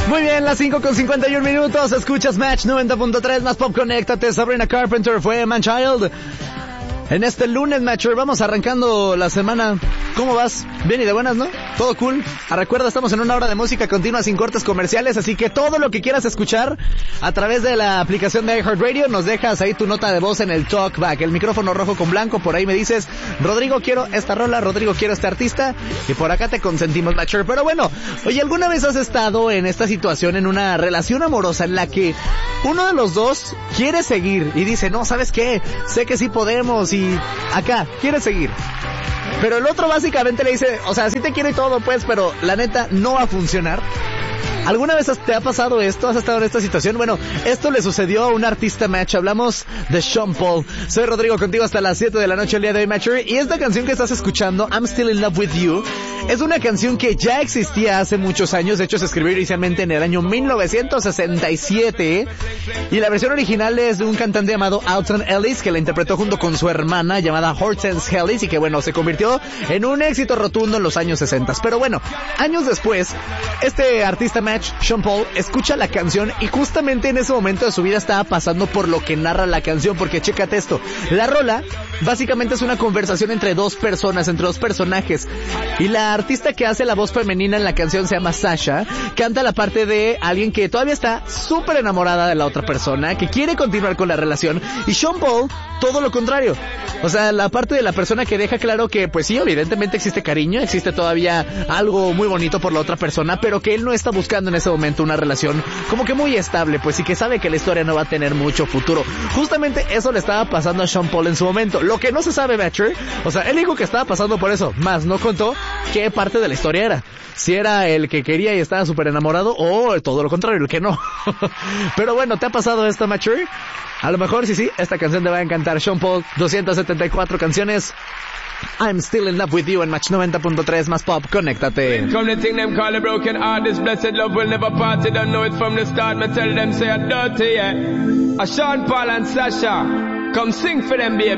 Muy bien, las 5:51. Escuchas Match 90.3 más Pop. Conéctate. Sabrina Carpenter fue Man-Child. En este lunes, Matcher, vamos arrancando la semana. ¿Cómo vas? Bien y de buenas, ¿no? Todo cool. Recuerda, estamos en una hora de música continua sin cortes comerciales, así que todo lo que quieras escuchar a través de la aplicación de iHeartRadio, nos dejas ahí tu nota de voz en el talkback, el micrófono rojo con blanco, por ahí me dices, Rodrigo, quiero esta rola, Rodrigo, quiero este artista, y por acá te consentimos, Matcher. Pero bueno, oye, ¿alguna vez has estado en esta situación, en una relación amorosa en la que uno de los dos quiere seguir y dice, no, ¿sabes qué? Sé que sí podemos y acá, quiere seguir? Pero el otro básicamente le dice, o sea, sí te quiero y todo, pues, pero la neta no va a funcionar. ¿Alguna vez te ha pasado esto? ¿Has estado en esta situación? Bueno, esto le sucedió a un artista, Match. Hablamos de Sean Paul. Soy Rodrigo, contigo hasta las 7 de la noche el día de hoy, Matcher. Y esta canción que estás escuchando, I'm Still in Love with You, es una canción que ya existía hace muchos años. De hecho, se escribió inicialmente en el año 1967. Y la versión original es de un cantante llamado Alton Ellis, que la interpretó junto con su hermana llamada Hortense Ellis, y que bueno, se convirtió en un éxito rotundo en los años 60. Pero bueno, años después, este artista, Match, Sean Paul, escucha la canción y justamente en ese momento de su vida estaba pasando por lo que narra la canción, porque chécate esto, la rola básicamente es una conversación entre dos personas, entre dos personajes, y la artista que hace la voz femenina en la canción se llama Sasha, canta la parte de alguien que todavía está súper enamorada de la otra persona, que quiere continuar con la relación, y Sean Paul, todo lo contrario, o sea, la parte de la persona que deja claro que pues sí, evidentemente existe cariño, existe todavía algo muy bonito por la otra persona, pero que él no está buscando en ese momento una relación como que muy estable, pues, y que sabe que la historia no va a tener mucho futuro. Justamente eso le estaba pasando a Sean Paul en su momento. Lo que no se sabe, Matcher, o sea, él dijo que estaba pasando por eso, más no contó qué parte de la historia era. Si era el que quería y estaba súper enamorado, o todo lo contrario, el que no. Pero bueno, ¿te ha pasado esto, Matcher? A lo mejor sí, esta canción te va a encantar. Sean Paul, 274 canciones. I'm Still in Love with You en Match 90.3 más Pop. Conéctate. Come the thing them call a broken heart. This blessed love will never part. They don't know it from the start. Me tell them say I'm dirty, yeah. A Sean Paul and Sasha, come sing for them, baby.